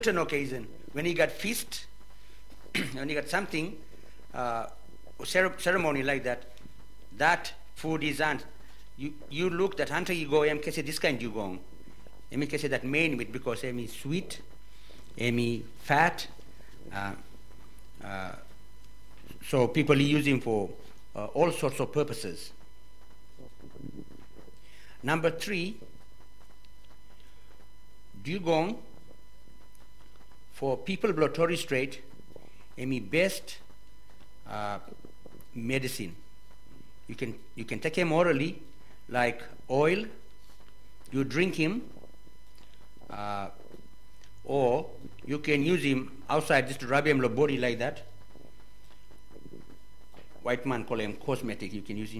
certain occasion, when he got feast, when he got something, ceremony like that, that food is on. You look that hunter you go, kese this kind you go. Kese that main meat because sweet, fat. So people use him for all sorts of purposes. Number 3, dugong for people blow Torres Strait, best medicine. You can take him orally, like oil. You drink him, or you can use him outside just to rub him the body like that. White man call him cosmetic. You can use him.